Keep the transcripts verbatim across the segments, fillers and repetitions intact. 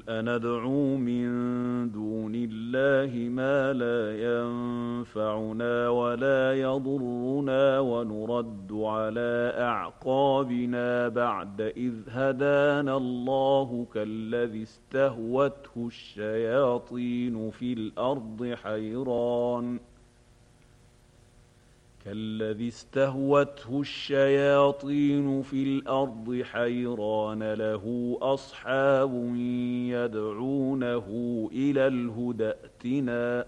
أندعو من دون الله ما لا ينفعنا ولا يضرنا ونرد على أعقابنا بعد إذ هدانا الله كالذي استهوته الشياطين في الأرض حيران كالذي استهوته الشياطين في الأرض حيران له أصحاب يدعونه إلى الهدى ائتنا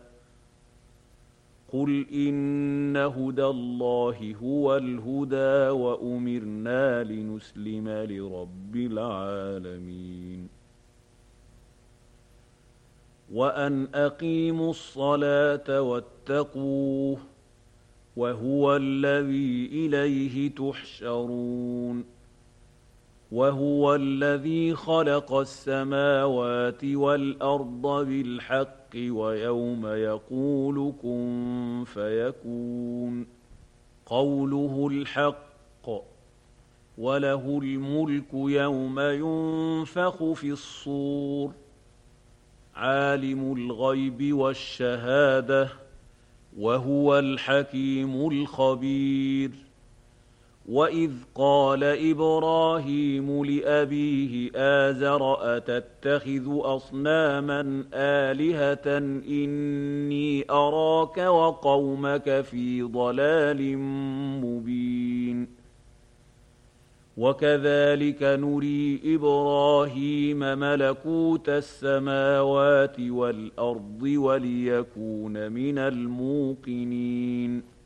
قل إن هدى الله هو الهدى وأمرنا لنسلم لرب العالمين وأن أقيموا الصلاة واتقوه وهو الذي إليه تحشرون وهو الذي خلق السماوات والأرض بالحق ويوم يقول كن فيكون قوله الحق وله الملك يوم ينفخ في الصور عالم الغيب والشهادة وهو الحكيم الخبير وإذ قال إبراهيم لأبيه آزر أتتخذ أصناما آلهة إني أراك وقومك في ضلال مبين وكذلك نري إبراهيم ملكوت السماوات والأرض وليكون من الموقنين